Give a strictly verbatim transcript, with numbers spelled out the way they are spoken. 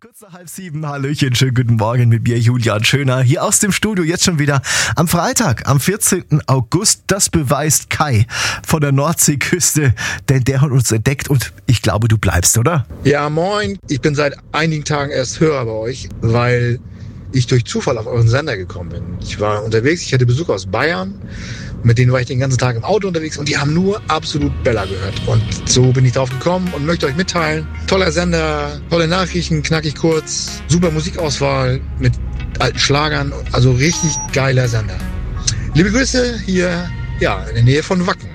Kurz nach halb sieben, Hallöchen, schönen guten Morgen mit mir, Julian Schöner, hier aus dem Studio, jetzt schon wieder am Freitag, am vierzehnten August, das beweist Kai von der Nordseeküste, denn der hat uns entdeckt und ich glaube, du bleibst, oder? Ja, moin, ich bin seit einigen Tagen erst Hörer bei euch, weil ich durch Zufall auf euren Sender gekommen bin. Ich war unterwegs, ich hatte Besuch aus Bayern, mit denen war ich den ganzen Tag im Auto unterwegs und die haben nur absolut Bella gehört. Und so bin ich drauf gekommen und möchte euch mitteilen, toller Sender, tolle Nachrichten, knackig kurz, super Musikauswahl mit alten Schlagern, also richtig geiler Sender. Liebe Grüße hier, ja, in der Nähe von Wacken.